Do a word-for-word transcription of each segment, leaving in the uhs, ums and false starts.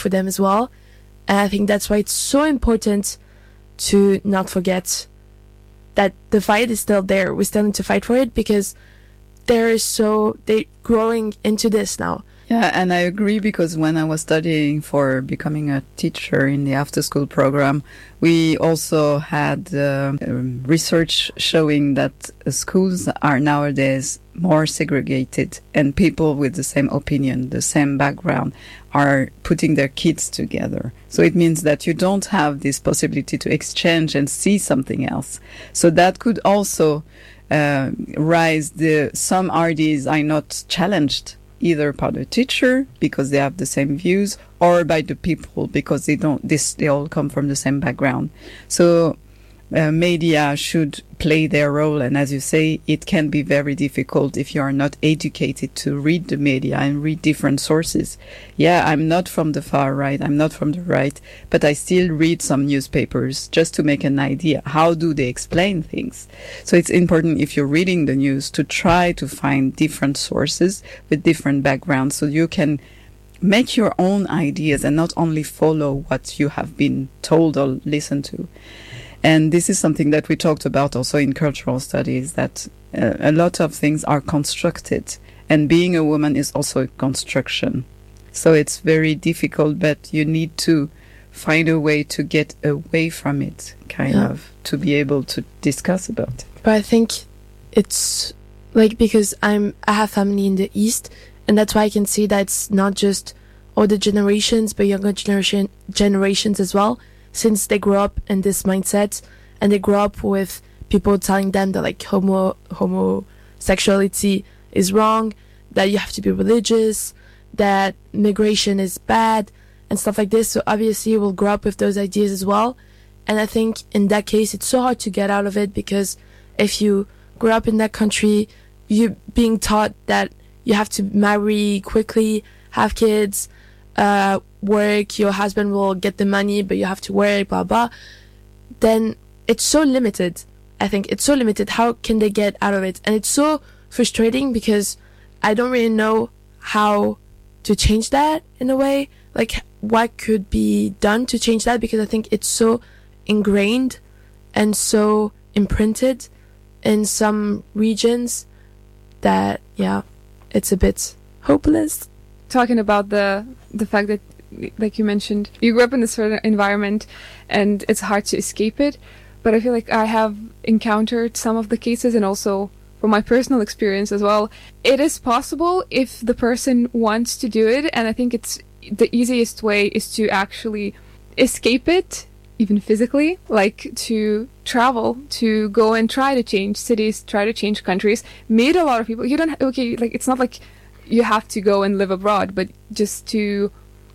for them as well. And I think that's why it's so important to not forget that the fight is still there. We still need to fight for it because they're so they're growing into this now. Yeah, and I agree, because when I was studying for becoming a teacher in the after-school program, we also had uh, research showing that schools are nowadays more segregated, and people with the same opinion, the same background, are putting their kids together. So it means that you don't have this possibility to exchange and see something else. So that could also uh, rise the some R Ds are not challenged either by the teacher because they have the same views, or by the people because they don't this they all come from the same background. So uh, media should play their role, and as you say, it can be very difficult if you are not educated to read the media and read different sources. Yeah, I'm not from the far right, I'm not from the right, but I still read some newspapers just to make an idea. How do they explain things? So it's important, if you're reading the news, to try to find different sources with different backgrounds so you can make your own ideas and not only follow what you have been told or listened to. And this is something that we talked about also in cultural studies, that uh, a lot of things are constructed, and being a woman is also a construction. So it's very difficult, but you need to find a way to get away from it, kind yeah. of, to be able to discuss about it. But I think it's like, because I'm I have family in the East, and that's why I can see that it's not just older generations, but younger generation generations as well, since they grew up in this mindset, and they grew up with people telling them that like homo homosexuality is wrong, that you have to be religious, that migration is bad, and stuff like this. So obviously you will grow up with those ideas as well. And I think in that case, it's so hard to get out of it, because if you grow up in that country, you're being taught that you have to marry quickly, have kids, uh, work, your husband will get the money, but you have to work, blah, blah. Then it's so limited. I think it's so limited. How can they get out of it? And it's so frustrating, because I don't really know how to change that in a way. Like, what could be done to change that? Because I think it's so ingrained and so imprinted in some regions that, yeah, it's a bit hopeless. Talking about the the fact that, like you mentioned, you grew up in a certain environment and it's hard to escape it. But I feel like I have encountered some of the cases, and also from my personal experience as well, it is possible if the person wants to do it. And I think it's the easiest way is to actually escape it, even physically, like to travel, to go and try to change cities, try to change countries, meet a lot of people. You don't, okay, like it's not like you have to go and live abroad, but just to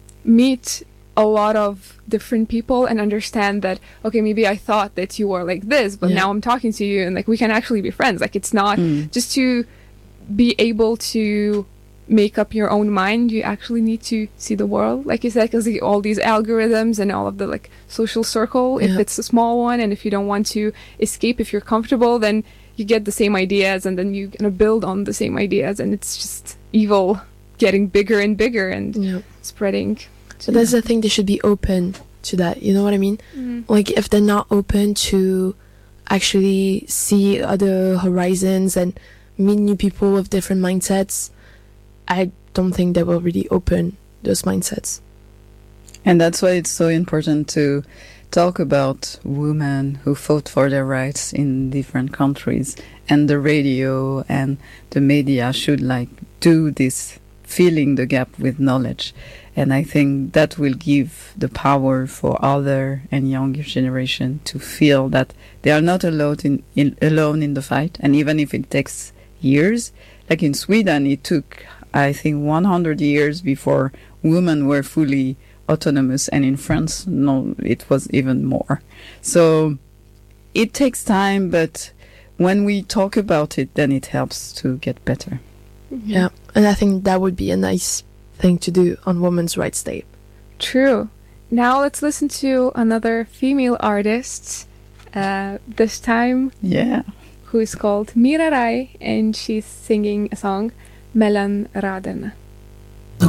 meet a lot of different people and understand that, okay, maybe I thought that you were like this, but yeah. now I'm talking to you and like we can actually be friends. Like it's not mm. just to be able to make up your own mind. You actually need to see the world, like you said, because all these algorithms and all of the like social circle, yeah. if it's a small one, and if you don't want to escape, if you're comfortable, then you get the same ideas, and then you're gonna build on the same ideas, and it's just evil getting bigger and bigger and yeah. spreading. So that's the thing, they should be open to that, you know what I mean? Mm. Like if they're not open to actually see other horizons and meet new people with different mindsets, I don't think they will really open those mindsets. And that's why it's so important to talk about women who fought for their rights in different countries, and the radio and the media should like do this, filling the gap with knowledge. And I think that will give the power for other and younger generation to feel that they are not alone in, in alone in the fight. And even if it takes years, like in Sweden, it took, I think, one hundred years before women were fully autonomous, and in France, no, it was even more. So it takes time, but when we talk about it, then it helps to get better. Yeah, and I think that would be a nice thing to do on Women's Rights Day. True. Now let's listen to another female artist, uh, this time, yeah, who is called Mira Rai, and she's singing a song, Mellan raderna.